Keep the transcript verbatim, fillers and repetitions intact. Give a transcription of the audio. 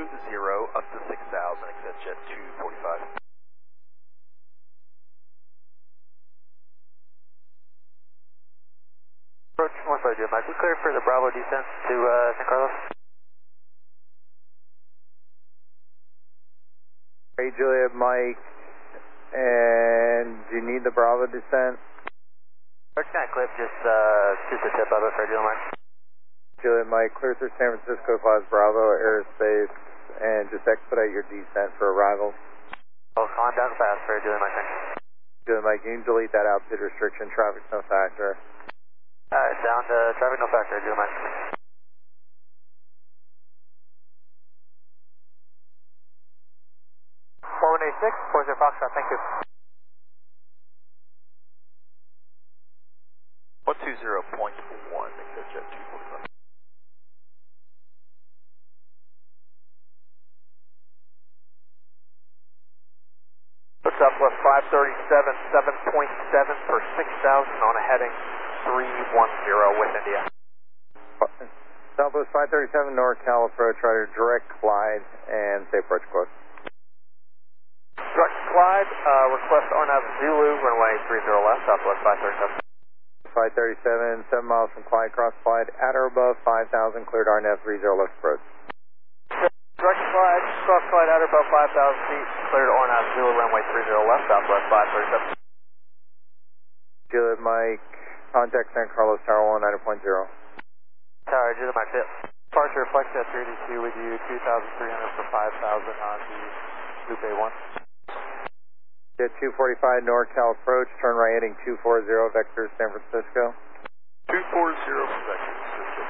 zero up to six thousand, exit jet two forty-five. Approach one five zero, Mike. We clear for the Bravo descent to uh, San Carlos. Hey, Juliet, Mike, and do you need the Bravo descent? Approach kind of clip, just, uh, just a tip of it for Juliet, Mike. Juliet, Mike, clear through San Francisco, Class Bravo Aerospace, and just expedite your descent for arrival. Oh, calm down fast for Juliet, Mike. Juliet, Mike, you can delete that altitude restriction, traffic no factor. Alright, down to traffic no factor, Juliet, Mike. four one eight six, four zero Foxtrot, thank you. one two zero point one, exit jet two forty-five. Southwest five thirty-seven, seven point seven for six thousand on a heading three one zero with India. Southwest five thirty-seven, NorCal approach, try to direct glide and safe approach quote. Direct glide, uh, request R N A V Zulu, runway three zero left, Southwest five thirty-seven. five thirty-seven, seven miles from Clyde, cross Clyde, at or above five thousand, cleared R N A V three zero left approach. Direct glide, cross Clyde, at or above five thousand feet, cleared R N A V Zulu, runway three zero left, Southwest five thirty-seven. Juliet, Mike, contact San Carlos Tower one ninety point zero. Tower, Juliet, Mike, hit. Departure, flex at three eighty-two with you, two thousand three hundred for five thousand on the Loop A one. Jet two forty-five, NorCal approach, turn right heading two forty, vector San Francisco. two forty, vector.